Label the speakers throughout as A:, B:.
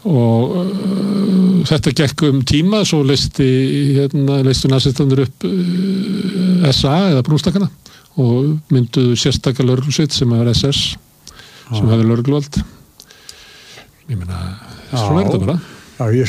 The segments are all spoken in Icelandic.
A: og þetta gekk tíma, svo leistu nasistarnir upp SA eða brúnstakana og mynduðu sérstakka lögreglusveit sem var SS sem hefði lögregluvald. Ég meina, svona þetta bara.
B: Já,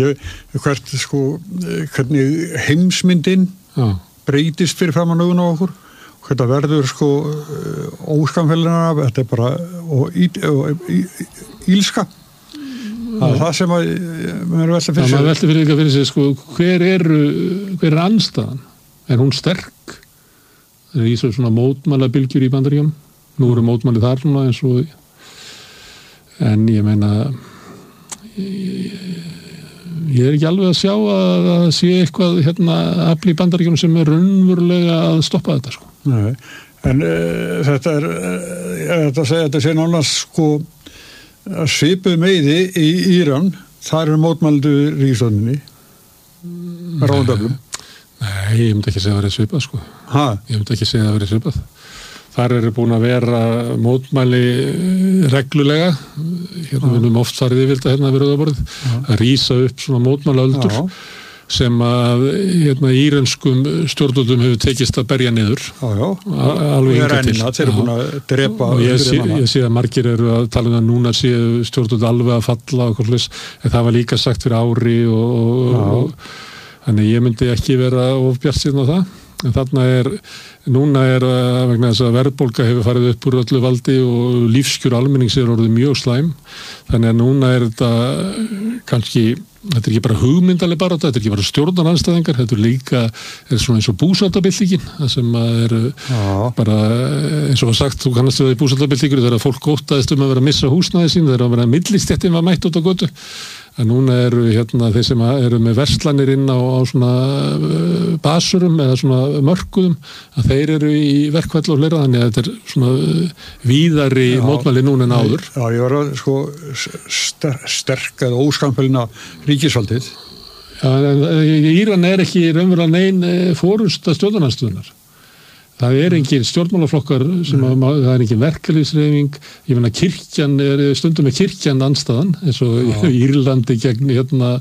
B: hvernig heimsmyndin breytist fyrir framan augun á okkur. Þetta verður óskamfélina, þetta bara og ílska. Það sem að maður velta fyrir sig.
A: Maður velta fyrir sig, hver er andstaðan? Er hún sterk? Það í svona mótmælabylgjur í Bandaríkjunum. Nú eru mótmæli þar svona eins og en ég meina ég er ekki alveg að sjá að það sé eitthvað afl í Bandaríkjunum sem er raunverulega að stoppa þetta
B: Nei, en þetta sé nánast svipuð meiði í Íran, þar eru mótmældu ríkisstjórninni ráðundöflum.
A: Nei, ég myndi ekki segja að vera svipað Ég myndi ekki segja að vera svipað. Þar eru búin að vera mótmæli reglulega. Við erum oft farið yfir þetta við rauðaborðið. Að rísa upp svona mótmælaöldur sem að írönskum stjórnvöldum hefur tekist að berja niður. Alveg hingað til.
B: Þeir eru búin að drepa.
A: Og ég sé að margir eru að tala að núna séu stjórnvöld alveg að falla og en það var líka sagt fyrir ári og þannig ég myndi ekki vera of bjartsýnn á það. En núna vegna þess að verðbólga hefur farið upp úr öllu valdi og lífskjör almennings orðið mjög slæm. Þannig að núna þetta kannski, þetta er ekki bara hugmyndaleg barátta, þetta er ekki bara stjórnarandstæðingar, þetta líka svona eins og búsátabyltingin, það sem bara eins og var sagt, þú kannast við í búsátabyltingur þegar fólk óttaðist að vera að missa húsnæði sín, þegar að vera millistéttin var mætt út á götu. En núna eru þeir sem eru með verslanir inn á svona basurum eða svona mörkuðum að þeir eru í verkfall og fleira þannig að þetta er svona víðari mótmæli núna en áður.
B: Já, ég var að sterk eða óskamfélina ríkisvaldið.
A: Já, en Íran er ekki raunverulega nein forusta stjórnarandstöðunar. Það er engin stjórnmálaflokkar sem það er engin verkalýðshreyfing. Ég meina kirkjan stundum með kirkjan andstaðan eins og Írlandi gegn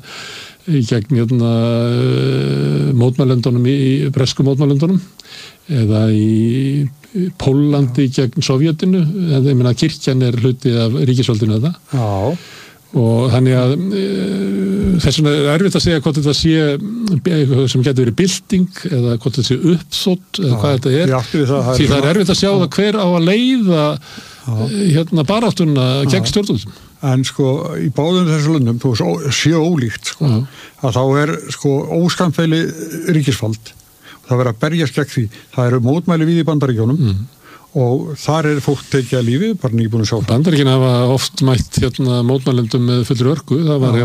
A: mótmælendunum í bresku mótmælendunum eða í Póllandi gegn Sovjetinu. Ég meina kirkjan er hluti af ríkisvaldinu þetta.
B: Já.
A: Og þannig að þess vegna er erfitt að segja hvort þetta sé eitthvað sem getur verið bylting eða hvort þetta sé uppþótt eða hvað þetta er. Því það er erfitt að sjá það hver á að leiða baráttuna gegn stjórnvöldum.
B: En í báðum þessu löndum, þú sé ólíkt að þá er óskamfeili ríkisvald. Það verður að berjast gegn því. Það eru mótmæli við í Bandaríkjunum. Og þar er fólk tekið að lífi, bara nýbúin að sjá.
A: Bandaríkin hafa oft mætt mótmælendum með fullri örgu. Það var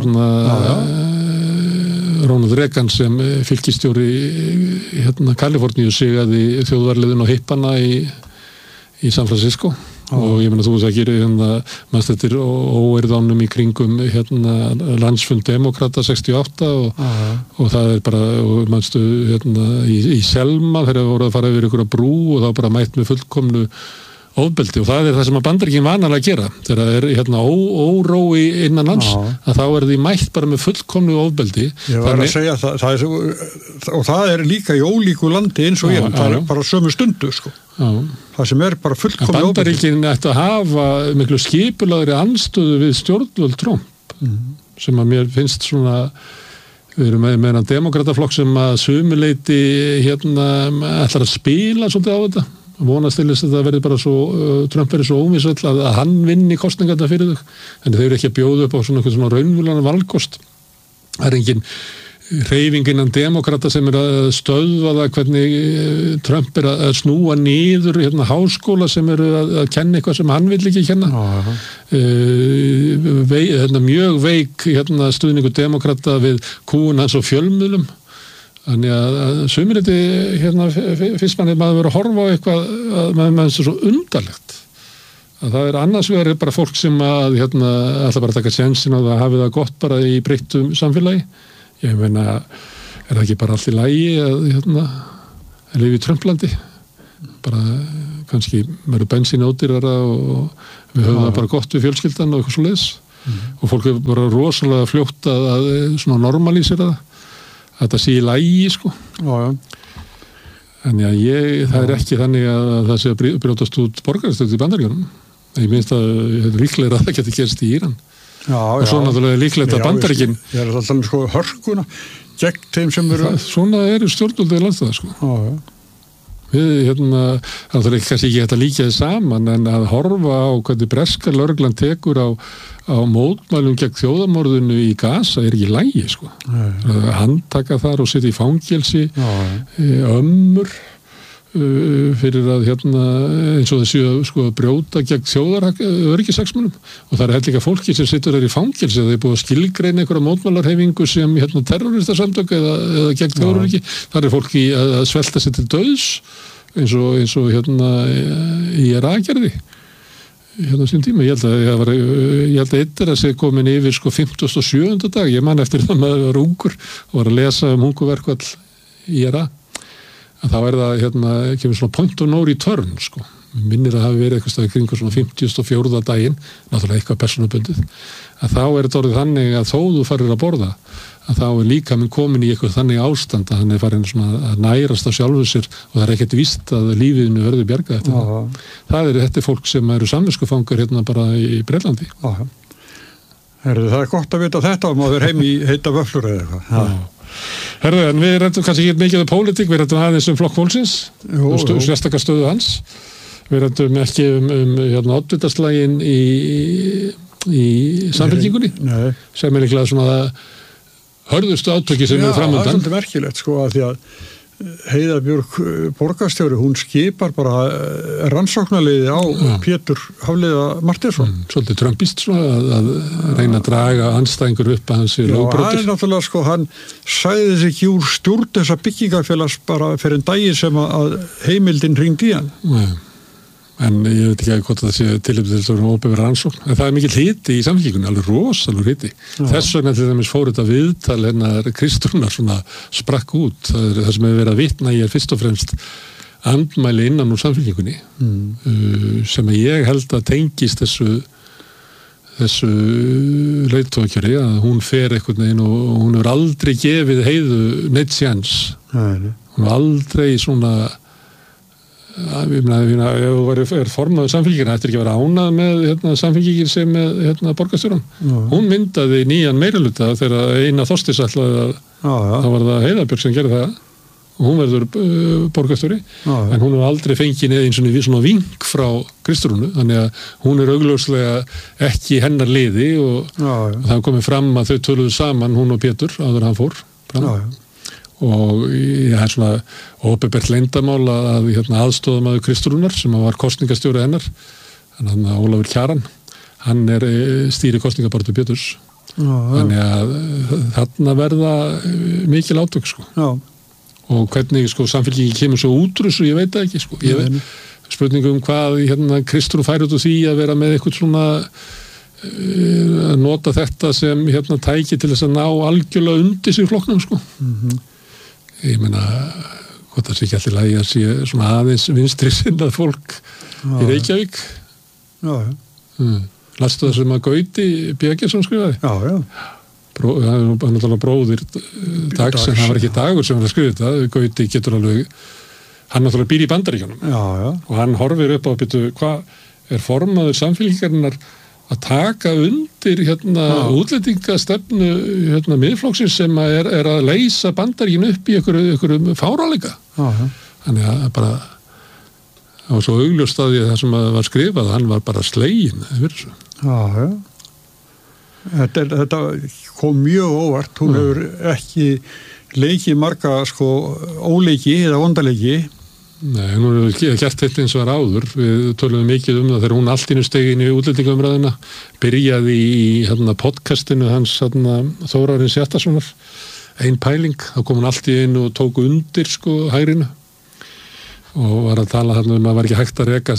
A: Ronald Reagan sem fylkisstjóri Kaliforníu sigaði þjóðvarliðin og hippana í San Francisco. Og ég meina þú sagðir mannst þetta er óeirðánum í kringum landsfund demokrata 68 og það er bara og mannstu í Selma þegar voru að fara yfir ykkur brú og þá bara mætt með fullkomnu ofbeldi og það er það sem að Bandaríkin vanalega að gera þegar það er órói innan lands að þá er því mætt bara með fullkomnu ofbeldi.
B: Ég var að segja það og það er líka í ólíku landi eins og það er bara sömu stundu það sem er bara fullkomnu ofbeldi.
A: Bandaríkin ættu að hafa miklu skipulagri andstöðu við stjórnvöld Trump sem að mér finnst svona við erum með hann demokrataflokk sem að sumuleyti ætlar að spila svolítið á þetta vonast til þess að það verði bara svo Trump verði svo ómissöll að hann vinni kostningarna fyrir þau, en þau eru ekki að bjóða upp á svona raunvölan valkost. Það er engin hreyfing innan demokrata sem er að stöðva það hvernig Trump er að snúa niður háskóla sem eru að kenna eitthvað sem hann vill ekki kenna. Mjög veik stuðningu demokrata við kúun hans og fjölmiðlum. Þannig að sumiriti fyrst manni maður verið að horfa á eitthvað að maður er svo undarlegt að það er annars vegar bara fólk sem að ætla bara að taka tjensin og það hafi það gott bara í breyttum samfélagi. Ég meina, er það ekki bara allt í lagi að lifa í Trumplandi? Bara kannski verður bensín ódýrara og við höfum það bara gott við fjölskyldan og eitthvað svoleiðis. og fólk er bara rosalega fljótt að svona normalísera það þetta sé í lagi sko en það er ekki þannig að það sé að brjótast út borgarstöð í Bandaríkjunum ég minnst að líklega að það geti gerst í Íran og svo náttúrulega líklegt að Bandaríkin
B: ég er alltaf sko hörkuna gegn þeim sem eru
A: svona eru stjórnvöldið landstæða sko við það er kannski ekki hægt að líka þið saman en að horfa á hvernig breska lögreglan tekur á mótmælum gegn þjóðamorðinu í Gaza er ekki í lagi sko handtaka þar og setja í fangelsi ömmur fyrir að eins og þessi sko að brjóta gegn öryggishagsmunum og það er líka fólki sem situr þar í fangelsi það er búið að skilgreina einhverja mótmælarhefingu sem terroristasamtök eða gegn þjóðaröryggi þar er fólki að svelta sig til dauðs eins og í Iragerði sín tíma ég held að eitt er að sé komin yfir sko 57. dag ég man eftir það með að vera ungur og var að lesa hunguverkvall í Irak að þá er það kemur svona point of no return sko. Minnir að hafi verið eitthvað staði kringu svona 54. daginn, náttúrulega eitthvað persónubundið, að þá er þetta orðið þannig að þó þú farir að borða, að þá er líka minn komin í eitthvað þannig ástand að hann er farin svona að nærast af sjálfum sér og það er ekkert víst að lífiðinu verður bjargað eftir það. Þetta er fólk sem eru samviskufangar bara í Breitlandi.
B: Það er gott að vita þetta og maður heim í heita vöflur eða eitthvað.
A: Herðu, en við rættum kannski ekki mikið pólitík, við rættum aðeins flokk fólksins og sérstakar stöðu hans. Við rættum ekki oddvitaslaginn í Samfylkingunni sem er líklega svona hörðustu átöki sem er framundan.
B: Það er svolítið merkilegt sko að því að Heiða Björg borgarstjóri, hún skipar bara rannsóknarliði á Pétur Hafliða Marteinsson.
A: Svolítið trumpist svona að reyna að draga andstæðingur upp að hans er lögbrotur.
B: Já, hann er náttúrulega sko, hann sæði sig ekki úr stjórn þessa byggingafélags bara fyrir en dagi sem að heimildin hringdi í hann.
A: En ég veit ekki hvort það sé tilefni til svona óbefur rannsókn. En það er mikill hiti í Samfylkingunni, alveg rosalur hiti. Þess vegna til dæmis fór þetta viðtal hennar Kristrúnar svona sprakk út. Það sem hefur verið að vitna ég fyrst og fremst andmæli innan úr Samfylkingunni sem ég held að tengist þessu leiðtogakjöri að hún fer einhvern veginn og hún hefur aldrei gefið Heiðu neitt séns. Hún hefur aldrei svona ef þú er formaður Samfylkingina ættir ekki að vera ánað með Samfylkingin sem með borgarstjóran. Hún myndaði nýjan meirihluta þegar Einar Þorsteinsson ætlaði að þá var það Heiða Björg sem gerði það og hún verður borgarstjóri en hún hefur aldrei fengið eins og svona vink frá Kristrúnu þannig að hún er augljóslega ekki hennar liði og það komið fram að þau töluðu saman hún og Pétur áður hann fór fram. Og það er svona óbebert leyndamál að aðstoðamaður Kristrúnar sem var kosningastjóri hennar hann Ólafur Kjaran hann er stýri kosningabaráttu Péturs þannig að þarna verða mikil átök sko og hvernig sko Samfylkingin kemur svo útrús og ég veit það ekki sko spurningum hvað Kristrún fær út úr því að vera með eitthvað svona að nota þetta sem tæki til þess að ná algjörlega undir sig flokknum sko ég meina, hvort það sé ekki allir lagi að sé svona aðeins vinstri sinnað fólk í Reykjavík. Lastu það sem að Gauti Björgjesson skrifaði?
B: Já.
A: Hann er náttúrulega bróðir Dags, en það var ekki Dagur sem var að skrifa þetta. Gauti getur alveg, hann náttúrulega býr í Bandaríkjunum. Og hann horfir upp á að byrju, hvað er formaður Samfylkingarinnar að taka undir útlendingastefnu miðflokksins sem er að leysa Bandaríkin upp í einhverjum fáráleika. Þannig að bara það var svo augljóst að það sem var skrifað, hann var bara sleginn yfir þessu.
B: Þetta kom mjög óvart, hún hefur ekki leikið marga sko óleiki eða vondaleiki.
A: Nei, hún hefur gert þetta eins og var áður. Við tölum mikið það þegar hún allt innu steig inn í útlendingaumræðina, byrjaði í podcastinu hans Þórarins Hjartarsonar, ein pæling, þá kom hún allt í einu og tók undir sko hægrinu og var að tala að það var ekki hægt að reka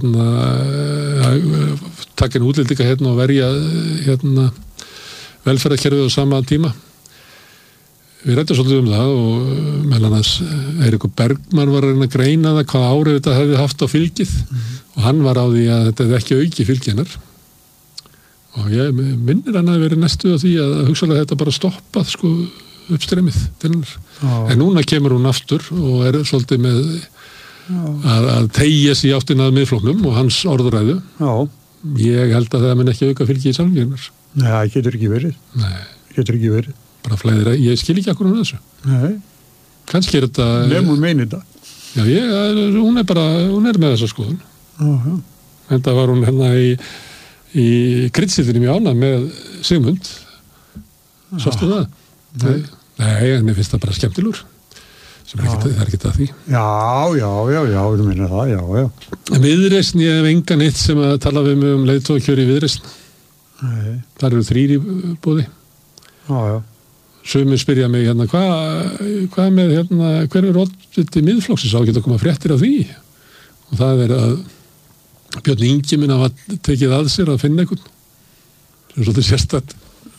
A: taka inn útlendinga og verja velferðarkerfið á sama tíma. Við rættum svolítið það og meðal annars Eiríkur Bergmann var að reyna að greina það hvað árið þetta hefði haft á fylgið og hann var á því að þetta hefði ekki auki fylgið hennar og ég minnir hann að verið næstu á því að hugsalega þetta bara stoppað sko uppstreymið til hennar. En núna kemur hún aftur og svolítið með að teygja sig í áttina að miðflokknum og hans orðræðu.
B: Já. Ég
A: held að það mun ekki auka fylgi í Samfylkingarinnar.
B: Nei, það getur ekki verið.
A: Nei.
B: Getur ekki verið.
A: Bara flæðir að, ég skil ekki akkur um þessu.
B: Nei.
A: Kannski þetta...
B: Nefnum meini þetta.
A: Já, hún er með þessa skoðun.
B: Já.
A: Þetta var hún hérna í kryddsildinni mjög ánægð með Sigmund. Sástu það? Nei, en ég finnst það bara skemmtilegur. Það er ekki það því.
B: Já, þú meina það, já.
A: Viðreisn, ég hef engan eitt sem að tala við mig leiðtogakjör í Viðreisn. Nei. Það eru 3 í boði.
B: Já.
A: Sumir spyrja mig hérna, hvað með hérna, hver er oddviti miðflokksins á að geta koma fréttir af því? Og það er að Björn Ingi minn hafa tekið að sér að finna einhvern. Það er svolítið sérstætt.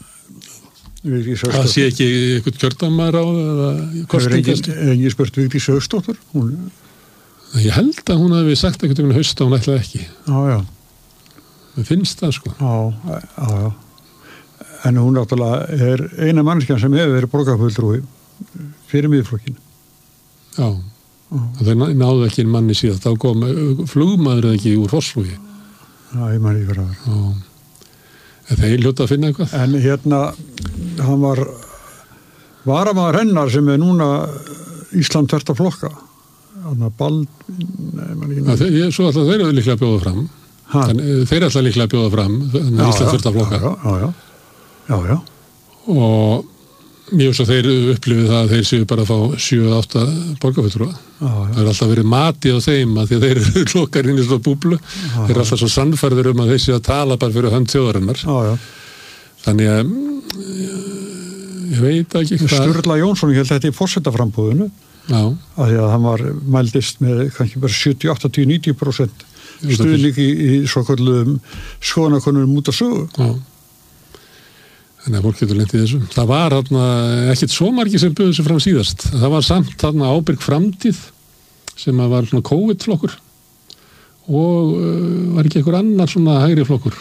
A: Það sé ekki einhvern kjördæmar á eða kostingast.
B: Hefur engin spurt Vigdís Hauksdóttur?
A: Ég held að hún hafi sagt einhvern veginn haust að hún ætlaði ekki.
B: Já.
A: Mér finnst það sko.
B: Já. En hún náttúrulega er eina mannskjan sem hefur verið borgarfulltrúi fyrir miðflokkinn.
A: Já. Það náðu ekki einn manni síðan. Þá kom flugmaður eða ekki úr Fossvogi.
B: Já, ég man ekki fyrir það.
A: Já. Þeir hljóta að finna eitthvað.
B: En hérna, hann var varamaður hennar sem er núna Ísland þvert að flokka. Þannig að
A: Svo alltaf þeir eru líklega að bjóða fram. Þeir alltaf líklega að bjóða fram Ísland þvert að flokka.
B: Já.
A: Og mjög svo þeir upplifið það að þeir séu bara að fá 7-8 borgarfulltrúa. Það er alltaf verið mati á þeim að því að þeir eru lokar inn í svona búblu. Þeir eru alltaf svo sannfærðir að þeir séu að tala bara fyrir hönd þjóðarinnar. Þannig að ég veit ekki hvað.
B: Sturla Jónsson, ég held þetta í forsetaframbúðinu. Af því að hann mældist með kannski bara 70-80-90% stuðning í svokölluðum skoðanakönnunum út af sögu.
A: Já. Þannig að fólk getur lent í þessu. Það var ekkert svo margir sem buðu sig fram síðast. Það var samt Ábyrg framtíð sem var svona COVID-flokkur og var ekki einhver annar svona hægri flokkur.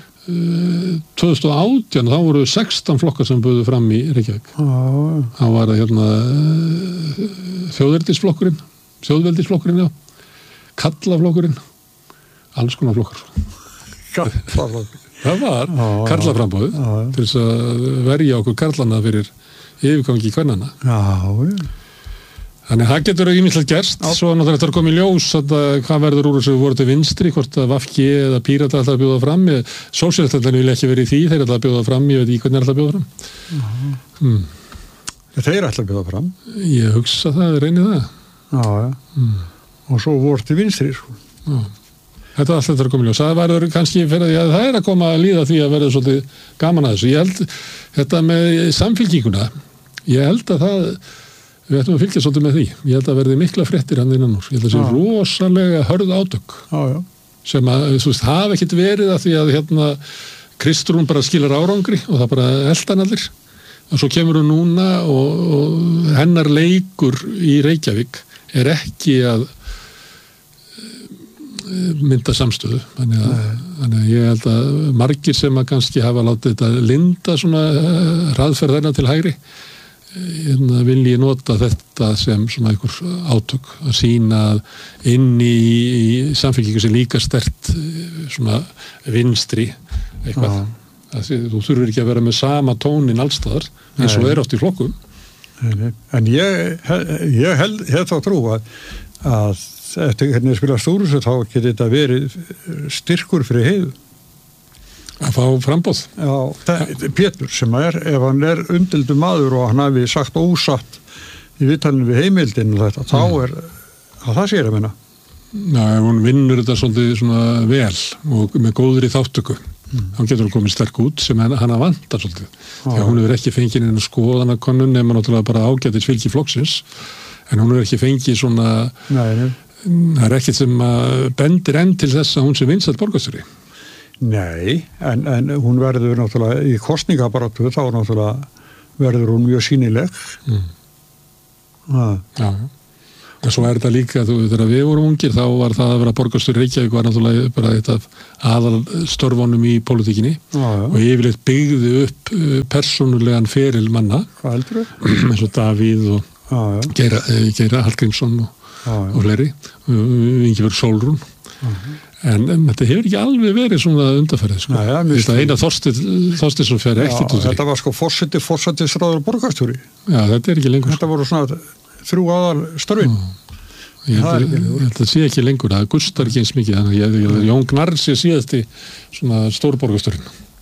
A: 2018 þá voru 16 flokkar sem buðu fram í Reykjavík. Það var þjóðveldisflokkurinn, kallaflokkurinn, alls konar flokkar.
B: Kallaflokkurinn.
A: Það var karlaframbóðið til þess að verja okkur karlana fyrir yfirgangi kvennana. Þannig að það getur ýmislegt gerst. Svo náttúrulega þetta komið í ljós hvað verður úr þessu voru til vinstri, hvort að VG eða Pírata alltaf að bjóða fram. Sósíalistarnir vilja ekki verið í því, þeir alltaf að bjóða fram, ég veit ekki hvernig alltaf að bjóða fram.
B: Þeir alltaf að bjóða fram?
A: Ég hugsa það, reynið það.
B: Og svo voru til vinstri, sko.
A: Þetta er alltaf þetta að koma í ljós. Það verður kannski fyrir að það er að koma að líða því að verður svolítið gaman að þessu. Ég held þetta með Samfylkinguna, ég held að við ættum að fylgja svolítið með því. Ég held að verði mikla fréttir hann innan úr. Ég held að það sé rosalega hörð átök sem að, þú veist, hafa ekkert verið að því að Kristrún bara skilar árangri og það bara eldan allir. Og svo kemur hún núna og hennar leikur í Reykjavík er ekki að mynda samstöðu. Þannig að ég held að margir sem að kannski hafa látið þetta linda svona hraðferð til hægri vilji nota þetta sem svona einhver átök að sýna inn í Samfylkingu sem líka sterkt svona vinstri eitthvað. Þú þurfur ekki að vera með sama tónin allstaðar eins og er oft í flokkum.
B: En ég hef þá trú að eftir hvernig ég spila stúrus þá getur þetta verið styrkur fyrir Heiðu.
A: Að fá frambóð?
B: Já, Pétur sem ef hann er umdeildur maður og hann hafi sagt ósatt í viðtalinu við Heimildin og þetta, þá er það sér að menna.
A: Já, ef hún vinnur þetta svolítið svona vel og með góðri þáttöku, þá getur hún komið sterk út sem hann að vanta svolítið. Þegar hún hefur ekki fengið einu skoðanakönnun nema náttúrulega bara ágætis fylgi flokksins, en hún hefur ekki fengið svona... Það er ekkert sem bendir enn til þess að hún sé vinsæll borgarstjóri.
B: Nei, en hún verður náttúrulega í kosningabaratu þá náttúrulega verður hún mjög sýnileg.
A: Já. Og svo þetta líka, þegar við vorum ungir, þá var það að vera borgarstjóri Reykjavík var náttúrulega bara eitt af aðal störfunum í pólitíkinni og yfirleitt byggði upp persónulegan feril manna.
B: Hvað heldur þau?
A: Eins og Davíð og Geira Hallgrímsson og fleiri, Ingibjörg Sólrún. En þetta hefur ekki alveg verið svona undanferðið, sko. Þetta eina Þorsteinsson fer ekkert út.
B: Þetta var sko forsætisráður borgarstjóri.
A: Já, þetta ekki lengur.
B: Þetta voru svona 3 aðal störfin.
A: Ég held að sé ekki lengur, það gustar ekki eins mikið, þannig að Jón Gnarr sé síðasti svona stórborgarstjórin.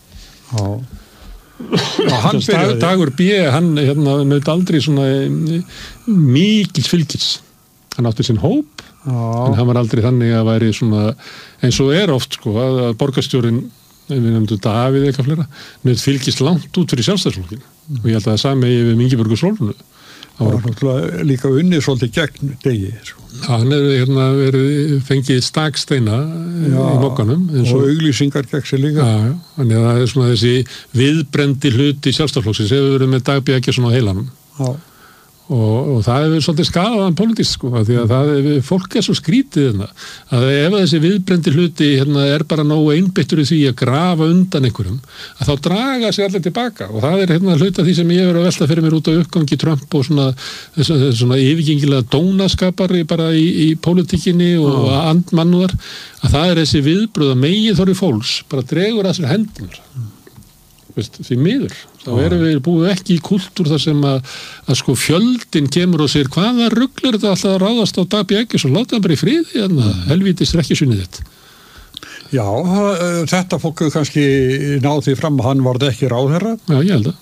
A: Dagur B, hann naut aldrei svona mikils fylgis. Hann átti sinn hóp, en hann var aldrei þannig að væri svona, eins og oft sko, að borgarstjórin, við nefndum Davíð eitthvað fleira, naut fylgist langt út fyrir Sjálfstæðisflokkinn. Og ég held að það sami við Ingibjörgu Sólrúnu.
B: Það var náttúrulega líka unnið svolítið gegn Degi.
A: Hann verið fengið staksteina í mokkanum.
B: Og auglýsingar gegn sig líka.
A: Já, þannig að það svona þessi viðbrendi hluti Sjálfstæðisflokksins hefur verið með Dag B. Eggertsson á heilanum. Já. Og það hefur svolítið skadaðan pólitískt, sko, því að fólk svo skrítið þarna, að ef þessi viðbrendi hluti bara nógu einbeittur í því að grafa undan einhverjum, að þá draga sig allir tilbaka og það hluta því sem ég verið að velta fyrir mér út á uppgangi Trump og svona yfirgengilega dónaskapari bara í pólitíkinni og andmannúðar, að það þessi viðbröð að megið þorri fólks bara dregur að sér hendunar. Því miður, þá erum við búið ekki í kultúr þar sem að sko fjöldin kemur og segir hvaða rugl þetta alltaf að ráðast á Dag B. Eggertsson, láta hann bara í friði helvítis rekkjusunnið þitt.
B: Já, þetta fólk kannski náð því fram að hann varð ekki ráðherra.
A: Já, ég held að.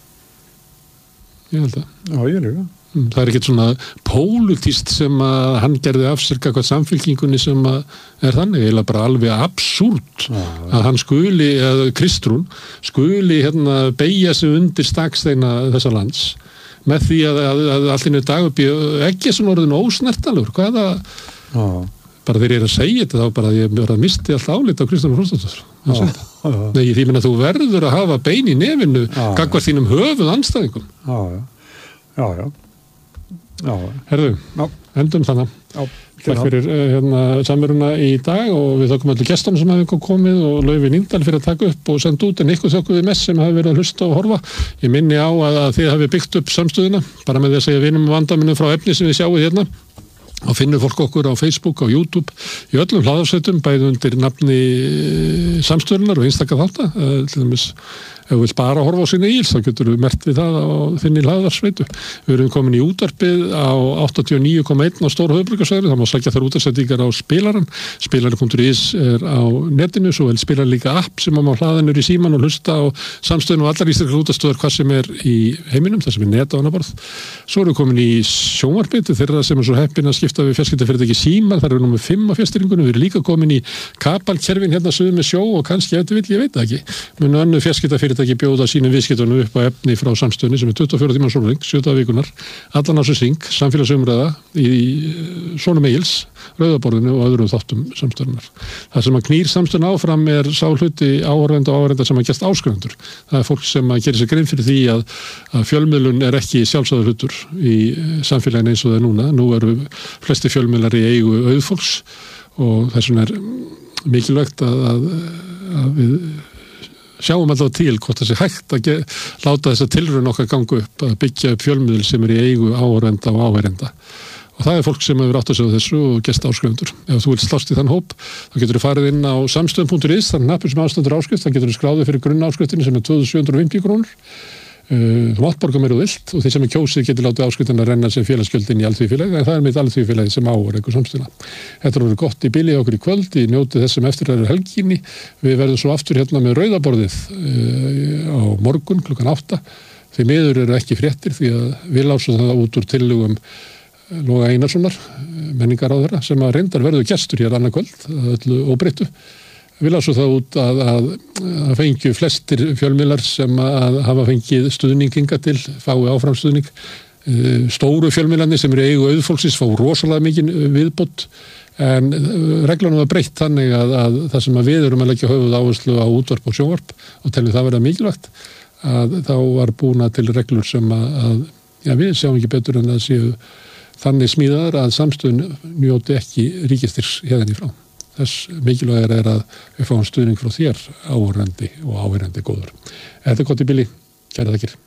B: Já, ég líka.
A: Það ekkert svona pólitískt sem að hann gerði af sér hvað samfylkingunni sem að þannig, eiginlega bara alveg absúrt að hann skuli, eða Kristrún skuli beygja sig undir staksteina þessa lands með því að allir Dag B. Eggertsson orðin ósnertanlegur, hvaða bara þegar ég að segja þetta þá bara ég bara misti allt álit á Kristrúnu Frostadóttur. Nei, því að þú verður að hafa bein í nefinu gagnvart þínum höfuð andstæðingum.
B: Já.
A: Herðu, endum þannig. Takk fyrir samveruna í dag og við þökkum allir gestunum sem hafi komið og Laufey Líndal fyrir að taka upp og senda út en ykkur þökkum við mest sem hafi verið að hlusta og horfa. Ég minni á að þið hafi byggt upp samstöðuna bara með því að segja vinum vandaminu frá efni sem við sjáum hérna og finnur fólk okkur á Facebook, á YouTube í öllum hlaðarsveitum, bæði undir nafni samstöðunar og einstakka þátta til dæmis ef þú vilt bara horfa á sína íls, þá getur við mert við það á þinni hlaðarsveitu. Við erum komin í útvarpið á 89,1 á stóra höfuðborgarsvæðinu, það má sækja þar útvarpsendingar á spilaran. Spilaran.is á netinu, svo vel spilar líka app sem má hlaðanur í síman og hlusta á samstöðinu og allar íslenskar útvarpsstöðvar hvað sem í heiminum, það sem net á annaborð. Svo erum við komin í sjónvarpið til þeirra sem svo heppin að skipta við fjarskiptafyrirtæki Síma, þar erum við númer 5 á fjarstýringunum. Við erum líka komin í kabalkerfin suður með sjó og kannski ef þið vill, ég veit það ekki. Munu önnur fjarskiptafyrirtæki bjóða sínum viðskiptunum upp á efni frá samstöðunni sem 24 tíma sólarhring, 7 daga vikunar, allan ársins hring, samfélagsumræða í Sonum Egils, Rauðaborðinu og öðrum þáttum samstöðunar. Það sem að knýr samstöðun áfram sá hluti áhorfenda og áhorfenda sem að gerst áskrifundur. Það fólk sem að gera sér grein fyrir því að fjölmiðlun ekki sjálfsagður hlutur í samfélaginu eins og það núna. Nú eru flesti fjölmiðlar í eigu auðfólks og þess vegna mikilvægt að við sjáum alltaf til hvort það sé hægt að láta þessa tilraun okkar ganga upp að byggja upp fjölmiðl sem í eigu áhorfenda og áheyrenda. Og það fólk sem hefur átt að segja þessu og gesta áskrifundur. Ef þú vilt slást í þann hóp, þá getur þú farið inn á samstöðun.is, þannig hnappur sem aðstöndur áskrift, þá getur þú skráðið fyrir grunnáskriftinni sem 2750 krónur. Þú mátt borga meira vilt og þeir sem kjósið getur látið áskriftina að renna sem félagsgjöldin í alþýðufélagi, en það mitt alþýðufélagi sem einhver samstöðuna. Þetta verður gott í bili okkur í kvöld, í njótið þessum eftirræður helginni. Við verðum svo aftur með rauðaborðið á morgun klukkan 8. Því miður eru ekki fréttir því að við lásum það út úr tillögum Loga Einarssonar, menningaráðherra, sem að reyndar verður gestur hér annað kvöld, öllu óbreyttu. Við lásum það út að fengju flestir fjölmiðlar sem að hafa fengið stuðninginga til, fái áframstuðning. Stóru fjölmiðlarnir sem eru eigu auðfólksins fá rosalega mikið viðbót, en reglunum var breytt þannig að það sem að við erum að leggja höfuð áherslu á útvarp og sjónvarp og teljum það verða mikilvægt, að þá var búna til reglur sem að við sjáum ekki betur en að séu þannig smíðaðar að samstöðun njóti ekki ríkistyrks hérðan í frá. Þess mikilvægur að við fáum stuðning frá þér áhorfandi og áheyrandi góður. Þetta er gott í bili. Kærar þakkir.